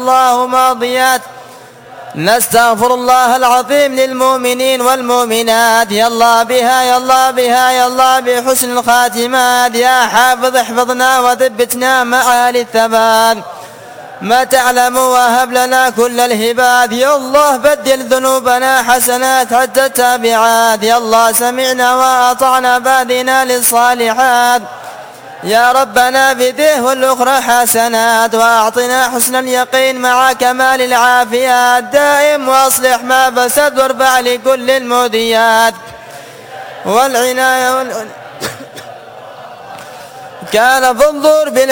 الله ماضيات. نستغفر الله العظيم للمؤمنين والمؤمنات، يا الله بها يا الله بها يا الله بحسن الخاتمات. يا حافظ احفظنا وثبتنا مع أهل الثبات، ما تعلم وهب لنا كل الهبات. يا الله بدل ذنوبنا حسنات حتى التابعات. يا الله سمعنا وأطعنا بادنا للصالحات. يا ربنا بذه والأخرى حسنات، وأعطنا حسن اليقين مع كمال العافيات. دائم وأصلح ما فسد وارفع لكل المؤذيات والعناية كان فانظر